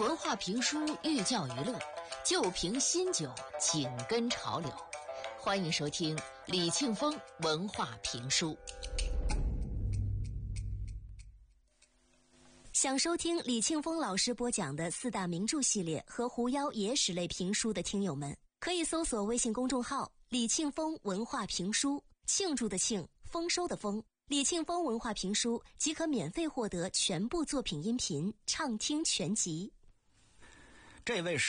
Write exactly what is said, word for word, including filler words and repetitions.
文化评书寓教于乐，旧瓶新酒紧跟潮流。欢迎收听李庆峰文化评书。 想收听李庆峰老师播讲的四大名著系列和狐妖野史类评书的听友们，可以搜索微信公众号李庆峰文化评书，庆祝的庆，丰收的丰，李庆峰文化评书即可免费获得全部作品音频畅听全集。 这位